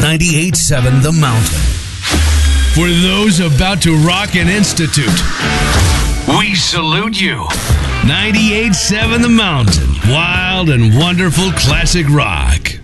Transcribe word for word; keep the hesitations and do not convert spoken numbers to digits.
ninety-eight point seven The Mountain. For those about to rock an institute, we salute you. ninety-eight point seven The Mountain. Wild and wonderful classic rock.